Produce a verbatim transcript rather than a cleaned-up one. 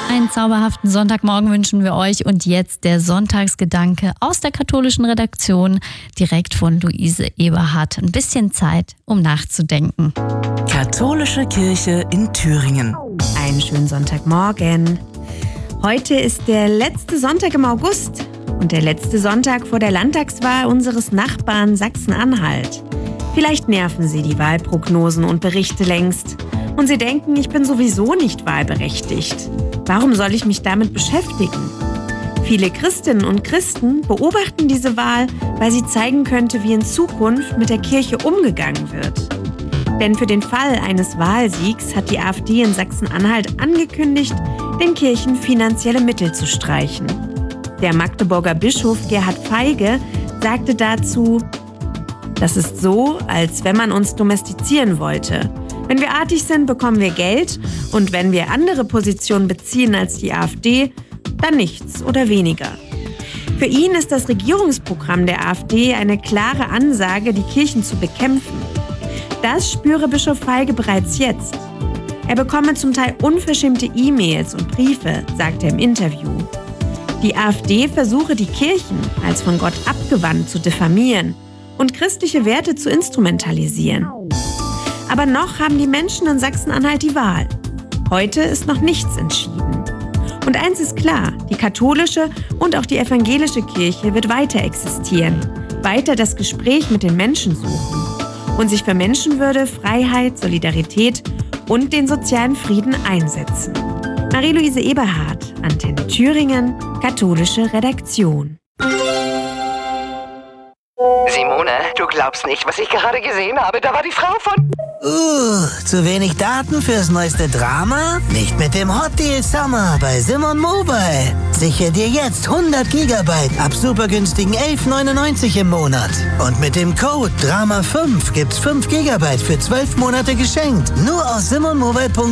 Einen zauberhaften Sonntagmorgen wünschen wir euch und jetzt der Sonntagsgedanke aus der katholischen Redaktion, direkt von Luise Eberhardt. Ein bisschen Zeit, um nachzudenken. Katholische Kirche in Thüringen. Einen schönen Sonntagmorgen. Heute ist der letzte Sonntag im August und der letzte Sonntag vor der Landtagswahl unseres Nachbarn Sachsen-Anhalt. Vielleicht nerven Sie die Wahlprognosen und Berichte längst. Und Sie denken, ich bin sowieso nicht wahlberechtigt. Warum soll ich mich damit beschäftigen? Viele Christinnen und Christen beobachten diese Wahl, weil sie zeigen könnte, wie in Zukunft mit der Kirche umgegangen wird. Denn für den Fall eines Wahlsiegs hat die AfD in Sachsen-Anhalt angekündigt, den Kirchen finanzielle Mittel zu streichen. Der Magdeburger Bischof Gerhard Feige sagte dazu: Das ist so, als wenn man uns domestizieren wollte. Wenn wir artig sind, bekommen wir Geld und wenn wir andere Positionen beziehen als die AfD, dann nichts oder weniger. Für ihn ist das Regierungsprogramm der AfD eine klare Ansage, die Kirchen zu bekämpfen. Das spüre Bischof Feige bereits jetzt. Er bekomme zum Teil unverschämte E-Mails und Briefe, sagt er im Interview. Die AfD versuche, die Kirchen als von Gott abgewandt zu diffamieren und christliche Werte zu instrumentalisieren. Aber noch haben die Menschen in Sachsen-Anhalt die Wahl. Heute ist noch nichts entschieden. Und eins ist klar, die katholische und auch die evangelische Kirche wird weiter existieren, weiter das Gespräch mit den Menschen suchen und sich für Menschenwürde, Freiheit, Solidarität und den sozialen Frieden einsetzen. Marie-Luise Eberhardt, Antenne Thüringen, katholische Redaktion. Simone, du glaubst nicht, was ich gerade gesehen habe. Da war die Frau von... Uh, zu wenig Daten fürs neueste Drama? Nicht mit dem Hot Deal Summer bei Simon Mobile. Sichere dir jetzt hundert Gigabyte ab super günstigen elf neunundneunzig im Monat. Und mit dem Code Drama fünf gibt's fünf Gigabyte für zwölf Monate geschenkt. Nur aus simon mobile punkt de.